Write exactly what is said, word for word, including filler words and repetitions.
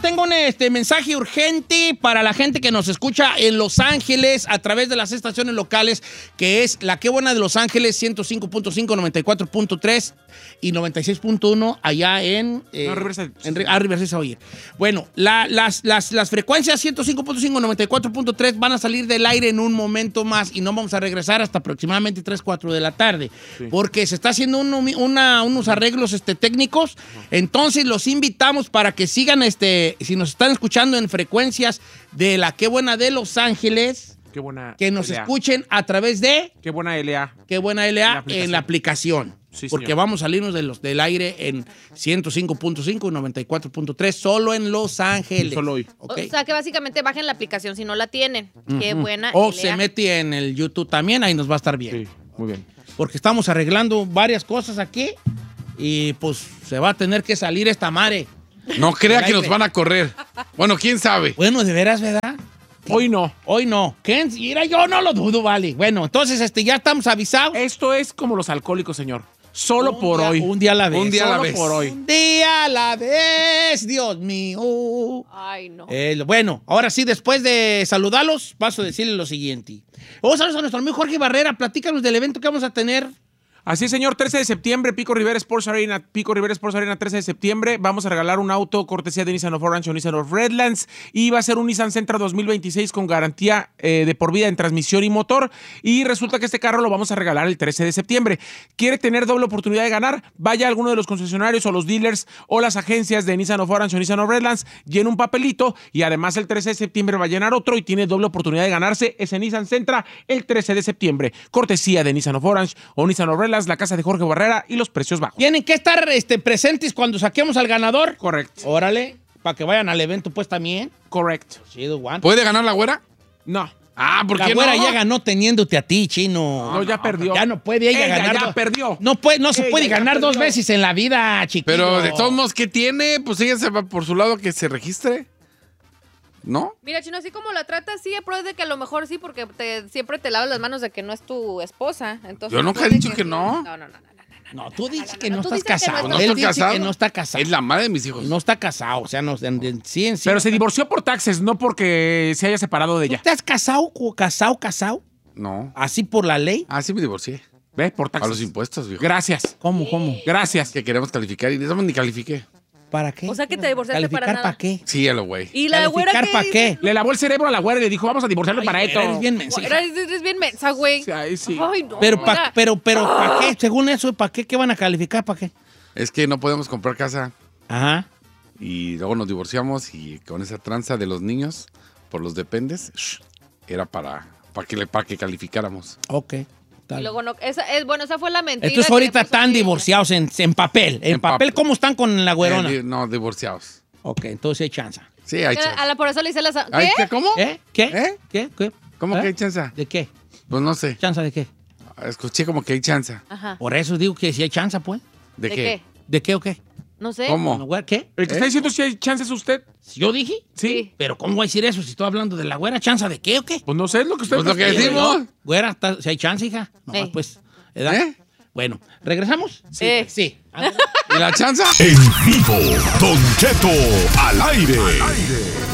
tengo un este, mensaje urgente para la gente que nos escucha en Los Ángeles a través de las estaciones locales, que es la Qué Buena de Los Ángeles, ciento cinco punto cinco, noventa y cuatro punto tres y noventa y seis punto uno allá en... Eh, no, Riverside. En, ah, Riverside, oye. Bueno, la, las, las, las frecuencias ciento cinco punto cinco, noventa y cuatro punto tres van a salir del aire en un momento más y no vamos a regresar hasta aproximadamente tres, cuatro de la tarde, sí. Porque se está haciendo un, una, unos arreglos este, técnicos. Uh-huh. Entonces los invitamos para que sigan, este, si nos están escuchando en frecuencias de la Qué Buena de Los Ángeles, Qué buena que nos L A. escuchen a través de... Qué Buena L A. Qué Buena L A en la aplicación. Sí, porque señor. Vamos a salirnos de los, del aire en ciento cinco punto cinco y noventa y cuatro punto tres, solo en Los Ángeles. Solo hoy. Okay. O sea, que básicamente bajen la aplicación si no la tienen. Uh-huh. Qué buena. O L A. se mete en el YouTube también, ahí nos va a estar bien. Sí, muy bien. Porque estamos arreglando varias cosas aquí y pues se va a tener que salir esta madre. No crea que nos van a correr. Bueno, quién sabe. Bueno, de veras, ¿verdad? Hoy no. Hoy no. ¿Quién? Mira, yo no lo dudo, vale. Bueno, entonces este, ya estamos avisados. Esto es como los alcohólicos, señor. Solo un por día, hoy. Un día a la vez. Un día a la Solo vez. por hoy. Un día a la vez, Dios mío. Ay, no. Eh, bueno, ahora sí, después de saludarlos, paso a decirles lo siguiente. Vamos a a nuestro amigo Jorge Barrera. Platícanos del evento que vamos a tener. Así es, señor, trece de septiembre, Pico Rivera Sports Arena, Pico Rivera Sports Arena, trece de septiembre. Vamos a regalar un auto cortesía de Nissan of Orange o Nissan of Redlands y va a ser un Nissan Sentra dos mil veintiséis con garantía eh, de por vida en transmisión y motor. Y resulta que este carro lo vamos a regalar el trece de septiembre. ¿Quiere tener doble oportunidad de ganar? Vaya a alguno de los concesionarios o los dealers o las agencias de Nissan of Orange o Nissan of Redlands, llena un papelito y además el trece de septiembre va a llenar otro y tiene doble oportunidad de ganarse ese Nissan Sentra el trece de septiembre. Cortesía de Nissan of Orange o Nissan of Redlands, la casa de Jorge Barrera y los precios bajos. Tienen que estar este, presentes cuando saquemos al ganador. Correcto. Órale, para que vayan al evento pues también. Correcto. Chido, Juan. ¿Puede ganar la güera? No. Ah, ¿por La qué güera no? ya ganó teniéndote a ti, chino. No, ya perdió. Ya no puede ella, Ella ganar. ya dos- perdió. No, puede, no se Ella puede ya ganar dos perdió. veces en la vida, chiquillo. Pero de todos modos, ¿qué tiene? Pues ella se va por su lado que se registre. ¿No? Mira, Chino, así como la tratas, sí, pero es de que a lo mejor sí, porque te, siempre te lavas las manos de que no es tu esposa. Entonces, Yo nunca he puede dicho que no. No, no, no, no. No, tú dices no, que no, no, tú estás dices que casado. no No Él estoy dice casado. que no está casado. Es la madre de mis hijos. No está casado, o sea, no, en, en, sí, en sí. Pero no se está- divorció por taxes, no porque se haya separado de ¿Tú ella. estás casado, cu- casado, casado? No. Así por la ley. Ah, sí me divorcié. ¿Ves? Por A taxes. los impuestos, viejo. Gracias. ¿Cómo, cómo? Gracias. Que queremos calificar y de eso ni califiqué. ¿Para qué? O sea, que te divorciaste ¿Calificar para nada. para qué? Sí, a lo güey. Y la güera ¿Calificar que para qué? dice- Le lavó el cerebro a la güera y le dijo, vamos a divorciarlo para Ay, esto. eres bien mensa, hija. Eres, eres bien mensa, güey. Sí, ahí sí. Ay, no. Pero, pa- mira. pero, pero, ¿para qué? Según eso, ¿para qué? ¿Qué van a calificar? ¿Para qué? Es que no podemos comprar casa Ajá. y luego nos divorciamos y con esa tranza de los niños por los dependes, shh, era para, para, que, le- para que calificáramos. Ok. Y Tal. luego no, esa, es, bueno, esa fue la mentira. Entonces que ahorita le puso están ella. divorciados en, en papel. En, En papel, papel. ¿cómo están con la güerona? Eh, di- no, divorciados. Ok, entonces hay chance. Sí, hay A chance. la, por eso le hice la... ¿Qué? Ay, ¿qué? ¿Cómo? ¿Eh? ¿Qué? ¿Eh? ¿Qué? ¿Qué? ¿Cómo ¿Eh? que hay chance? ¿De qué? Pues no sé. ¿Chance de qué? Escuché como que hay chance. Ajá. Por eso digo que si hay chance, pues. ¿De, ¿De qué? qué? ¿De qué o qué? No sé. ¿Cómo? ¿La güera qué? ¿El que está diciendo si hay chances usted? ¿Yo dije? Sí. ¿Pero cómo voy a decir eso si estoy hablando de la güera? ¿Chance de qué o qué? Pues no sé, es lo que usted Pues lo que está diciendo. decimos. Güera, está- si hay chance, hija. No, Sí. pues. ¿edad? ¿Eh? Bueno, ¿regresamos? Sí. Sí. ¿Y la chanza? En vivo, Don Cheto al aire.